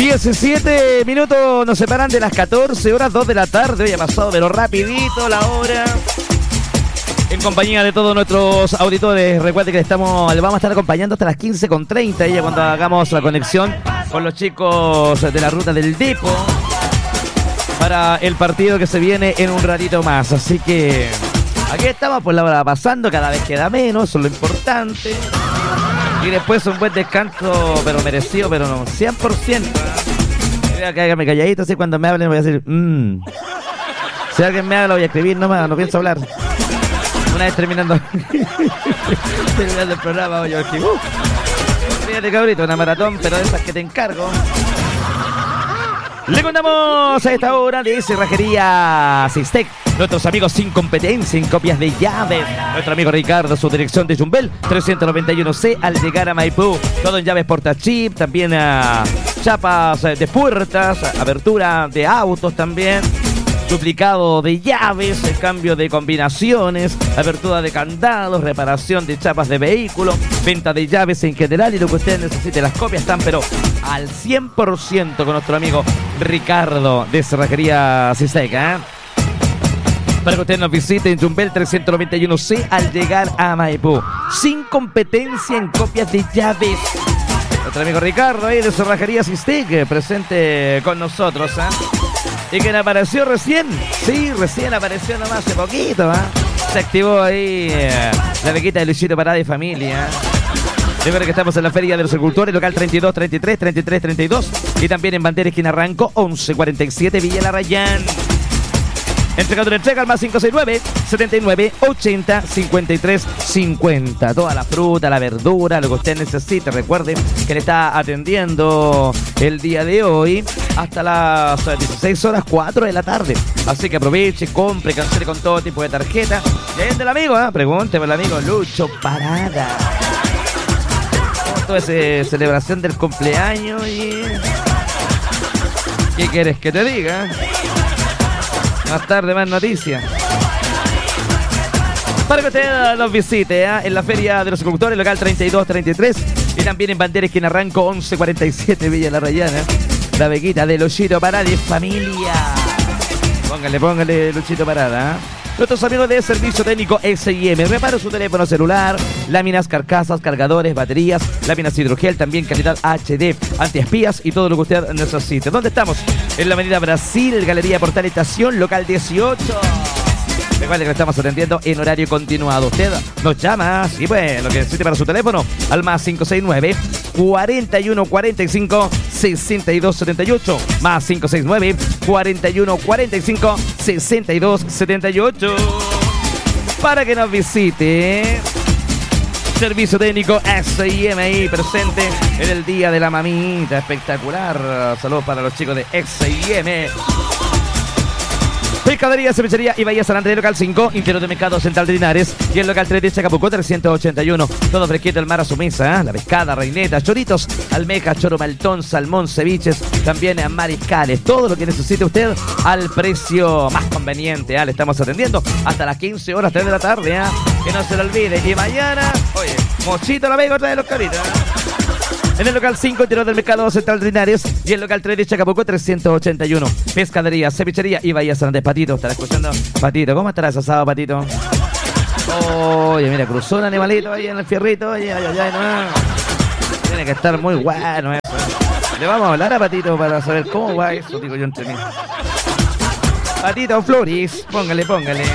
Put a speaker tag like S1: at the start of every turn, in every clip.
S1: 17 minutos nos separan de las 14 horas, 2 de la tarde. Hoy ha pasado pero rapidito la hora. En compañía de todos nuestros auditores, recuerden que les vamos a estar acompañando hasta las 15:30, ya cuando hagamos la conexión con los chicos de la ruta del Depo para el partido que se viene en un ratito más. Así que aquí estamos, pues la hora pasando, cada vez queda menos, eso es lo importante. Y después un buen descanso, pero merecido, pero no 100%. Cáigame calladito, así cuando me hablen voy a decir Si alguien me habla voy a escribir nomás, no pienso hablar. Una vez terminando el programa voy a escribir fíjate cabrito, una maratón, pero de esas que te encargo. Le contamos a esta hora de Cerrajería Sistec, nuestros amigos sin competencia en copias de llaves. Nuestro amigo Ricardo, su dirección de Jumbel 391C al llegar a Maipú. Todo en llaves portachip, también chapas de puertas, abertura de autos también. Duplicado de llaves, cambio de combinaciones, apertura de candados, reparación de chapas de vehículo, venta de llaves en general y lo que usted necesite. Las copias están pero al 100% con nuestro amigo Ricardo de Cerrajería Sistec, para que usted nos visite en Jumbel 391C al llegar a Maipú. Sin competencia en copias de llaves. Nuestro amigo Ricardo ahí de Cerrajería Sistec, presente con nosotros, y que apareció recién. Sí, recién apareció nomás hace poquito, Se activó ahí la bequita de Luisito Parada y familia. Recuerden que estamos en la Feria de los Agricultores, local 32, 33, 33, 32. Y también en Bandera Esquina Ranco, 1147 Villa La Rayán. Entregando la entrega al más 569 79 80 53 50. Toda la fruta, la verdura, lo que usted necesite. Recuerde que le está atendiendo el día de hoy hasta las 16 horas 4 de la tarde. Así que aproveche, compre, cancele con todo tipo de tarjeta. Y ahí es del amigo, pregunte por el amigo Lucho Parada. Toda esa celebración del cumpleaños y... ¿Qué quieres que te diga? Más tarde, más noticias. Para que usted nos visite en la Feria de los Agricultores, local 3233. Y también en Bandera Esquina Ranco, 1147 Villa La Rayana. La bequita de Luchito Parada y familia. Póngale Luchito Parada. Nuestros amigos de Servicio Técnico S&M. Reparo su teléfono celular, láminas, carcasas, cargadores, baterías, láminas hidrogel, también calidad HD, antiespías y todo lo que usted necesite. ¿Dónde estamos? En la Avenida Brasil, Galería Portal Estación, local 18. Recuerde que lo estamos atendiendo en horario continuado. Usted nos llama, y pues, lo que necesite para su teléfono, al más 569 41 45 62 78. Más 569 41 45 62 78. Para que nos visite. Servicio técnico S&M ahí presente en el Día de la Mamita. Espectacular. Saludos para los chicos de S&M. Pescadería, Cevichería y Bahía San Andrés, local 5, interior de Mercado Central de Linares, y el local 3 de Chacabuco 381. Todo fresquito el mar a su mesa, la pescada, reineta, choritos, almejas, choro maltón, salmón, ceviches, también a mariscales. Todo lo que necesite usted al precio más conveniente. Le estamos atendiendo hasta las 15 horas, 3 de la tarde. Que no se lo olvide. Y mañana, oye, Mochito la Vega, otra de los caritos. En el local 5, interior del Mercado Central de Linares, y el local 3 de Chacabuco 381. Pescadería, cevichería y Bahía San Andrés. Patito, estará escuchando. Patito, ¿cómo estarás asado, Patito? Oye, mira, cruzó un animalito ahí en el fierrito. Oye, no. Tiene que estar muy bueno eso. Le vamos a hablar a Patito para saber cómo va eso, digo yo entre mí. Patito Flores, póngale.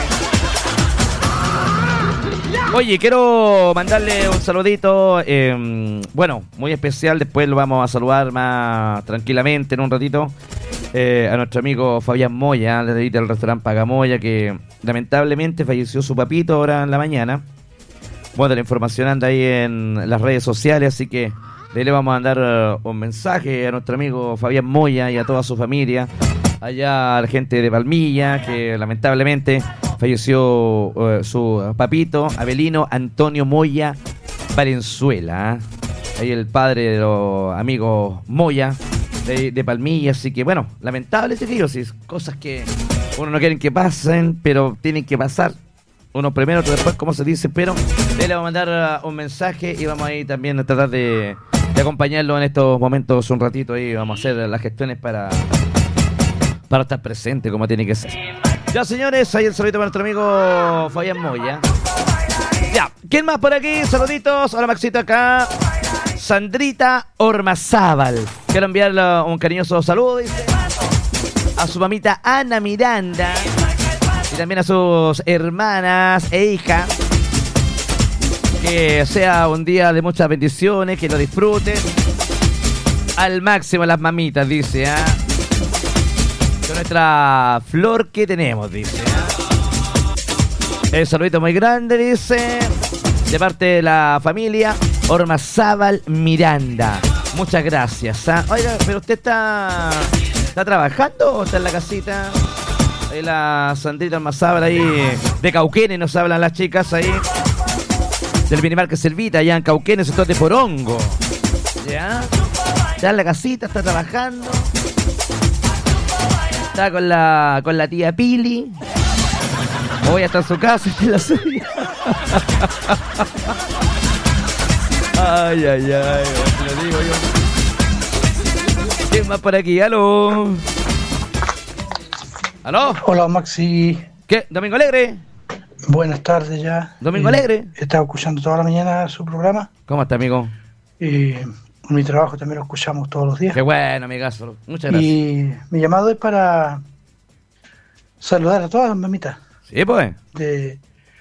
S1: Oye, quiero mandarle un saludito, bueno, muy especial. Después lo vamos a saludar más tranquilamente en un ratito, a nuestro amigo Fabián Moya, del restaurante Pagamoya, que lamentablemente falleció su papito ahora en la mañana. Bueno, la información anda ahí en las redes sociales, así que de ahí le vamos a mandar un mensaje a nuestro amigo Fabián Moya y a toda su familia, allá a la gente de Palmilla, que lamentablemente falleció su papito, Abelino Antonio Moya Valenzuela. Ahí el padre de los amigos Moya de Palmilla. Así que bueno, lamentable, chiquillos, y cosas que uno no quiere que pasen, pero tienen que pasar. Uno primero, otro después, como se dice. Pero le vamos a mandar un mensaje y vamos a ir también a tratar de de acompañarlo en estos momentos un ratito ahí. Vamos a hacer las gestiones para estar presente como tiene que ser. Ya, señores, ahí el saludito para nuestro amigo Fabián Moya. Ya, ¿quién más por aquí? Saluditos. Hola, Maxito, acá. Sandrita Ormazábal. Quiero enviarle un cariñoso saludo, dice, a su mamita Ana Miranda y también a sus hermanas e hijas. Que sea un día de muchas bendiciones, que lo disfruten al máximo las mamitas, dice, ¿eh? Con nuestra flor que tenemos, dice, ¿eh? El saludito muy grande, dice, de parte de la familia Ormazábal Miranda. Muchas gracias, ¿eh? Oiga, pero usted está trabajando o está en la casita? Ahí la Sandrita Ormazábal ahí de Cauquenes nos hablan las chicas ahí. Del Minimarket Servita, allá en Cauquenes, sector de Porongo. ¿Ya? Está en la casita, está trabajando. Está con la tía Pili. Hoy está en su casa, está en la suya. Ay, lo digo yo. ¿Quién más por aquí? ¿Aló? ¿Aló?
S2: Hola, Maxi.
S1: ¿Qué? ¿Domingo Alegre?
S2: Buenas tardes ya.
S1: Domingo Alegre.
S2: He estado escuchando toda la mañana su programa.
S1: ¿Cómo está, amigo?
S2: En mi trabajo también lo escuchamos todos los días.
S1: Qué bueno, amigazo. Muchas gracias.
S2: Y mi llamado es para saludar a todas las mamitas.
S1: Sí, pues.
S2: De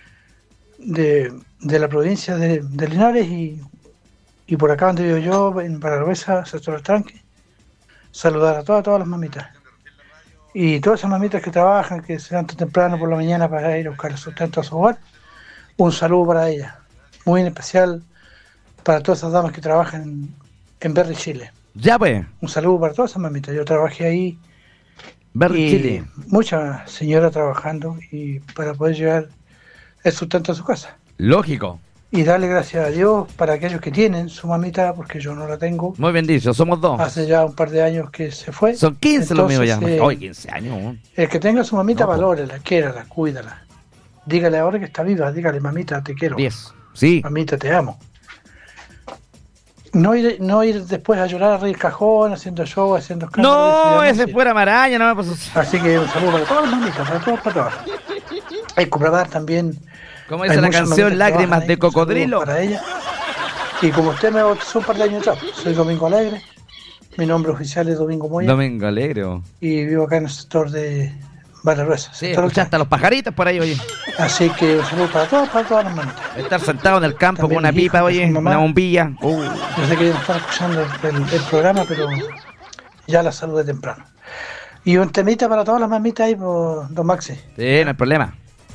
S2: la provincia de Linares y por acá donde vivo yo, en Paragüesa, sector del Tranque. Saludar a todas las mamitas. Y todas esas mamitas que trabajan, que se levantan temprano por la mañana para ir a buscar el sustento a su hogar, un saludo para ellas. Muy en especial para todas esas damas que trabajan en Berry, Chile.
S1: Ya, pues.
S2: Un saludo para todas esas mamitas. Yo trabajé ahí.
S1: Berry, Chile.
S2: Muchas señoras trabajando y para poder llevar el sustento a su casa.
S1: Lógico.
S2: Y darle gracias a Dios para aquellos que tienen su mamita, porque yo no la tengo.
S1: Muy bien dicho, somos dos.
S2: Hace ya un par de años que se fue.
S1: Son 15 los míos ya.
S2: Hoy
S1: 15 años.
S2: El que tenga su mamita,
S1: no,
S2: valórela, quiérala, cuídala. Dígale ahora que está viva, dígale, mamita, te quiero.
S1: 10. Sí.
S2: Mamita, te amo. No ir después a llorar a reír cajón, haciendo show, haciendo
S1: escándalos. No, ese fuera maraña, no. Pues...
S2: Así que un saludo para todas las mamitas, para todas. Hay que probar también.
S1: Como dice la canción, Lágrimas de Cocodrilo.
S2: Para ella. Y como usted me bautizó un par de años atrás, soy Domingo Alegre. Mi nombre oficial es Domingo Moya.
S1: Domingo Alegre.
S2: Y vivo acá en el sector de Barregüesa.
S1: Sí, escuchaste a los pajaritos por ahí, oye.
S2: Así que un saludo para todas las mamitas.
S1: Estar sentado en el campo
S2: también
S1: con una pipa, oye, una bombilla.
S2: Yo sé que no están escuchando el programa, pero ya la saludé temprano. Y un temita para todas las mamitas ahí, por don Maxi.
S1: Sí, no hay problema.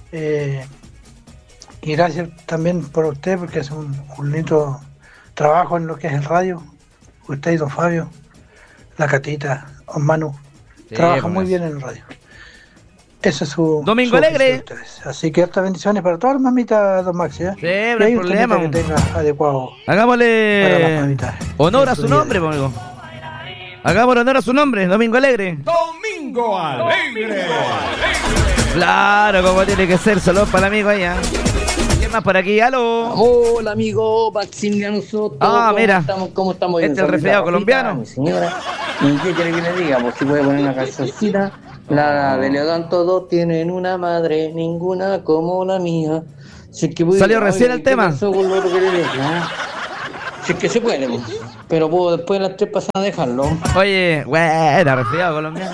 S2: Y gracias también por usted, porque hace un lindo trabajo en lo que es el radio. Usted y don Fabio, la Catita, don Manu, sí, trabajan muy bien en el radio. Ese es su
S1: Domingo Alegre.
S2: Así que hartas bendiciones para todas las mamitas, don Maxi.
S1: Sí, no hay problema.
S2: Que tenga adecuado.
S1: Hagámosle
S2: para las mamitas,
S1: honor a su nombre, amigo. Hagámosle honor a su nombre, Domingo Alegre.
S3: Domingo Alegre.
S1: Claro, como tiene que ser, saludos para el amigo allá. ¿Quién más por aquí? ¡Aló!
S4: Hola, amigo Maximiliano Soto.
S1: Mira.
S4: ¿Cómo estamos?
S1: Este es el resfriado colombiano.
S4: Mi señora. ¿Y qué quiere que le diga? Pues si puede poner una cancioncita. La de Leodán, todos tienen una madre, ninguna como la mía. Si es que
S1: salió recién el tema.
S4: Si es que se puede, pues. Pero puedo después de las 3 pasadas dejarlo.
S1: Oye, bueno, resfriado colombiano.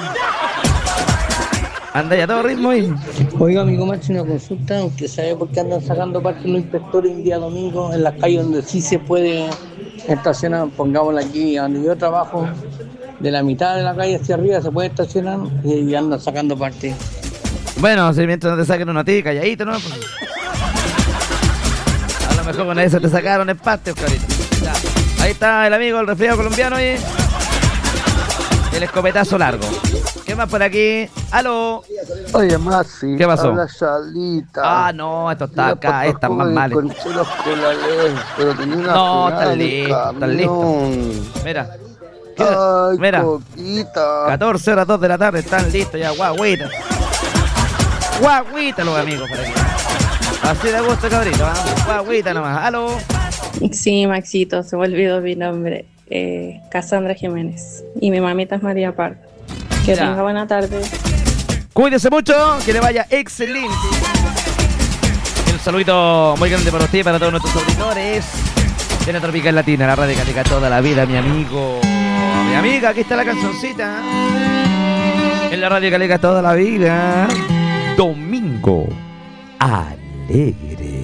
S1: Anda ya todo ritmo ahí.
S4: Oiga, amigo Macho, una consulta. ¿Usted sabe por qué andan sacando parte los inspectores el día domingo en las calles donde sí se puede estacionar? Pongámosla aquí, donde yo trabajo, de la mitad de la calle hacia arriba se puede estacionar y andan sacando parte.
S1: Bueno, si mientras no te saquen una tica, calladito, ¿no? Pues... a lo mejor con eso te sacaron el patio, carito. Ya. Ahí está el amigo, el resfriado colombiano y el escopetazo largo. ¿Qué más por aquí? ¡Aló!
S5: Oye, Maxi.
S1: ¿Qué pasó?
S5: Habla Charlita.
S1: No, esto está acá, estas más mal.
S5: Pero tenía una
S1: no, están listos. Mira.
S5: Ay,
S1: mira.
S5: Coquita.
S1: 14 horas 2 de la tarde, están listos ya, guagüita. Guagüita los amigos por aquí. Así de gusto, cabrito, ¿eh? Guagüita nomás. ¡Aló!
S6: Sí, Maxito, se me olvidó mi nombre. Cassandra Jiménez. Y mi mamita es María Pardo. Que tenga buena tarde.
S1: Cuídese mucho, que le vaya excelente. Un saludito muy grande para usted y para todos nuestros auditores de la Tropical Latina, la radio Calega toda la vida, mi amigo. Mi amiga, aquí está la cancioncita. En la radio Calega toda la vida. Domingo Alegre.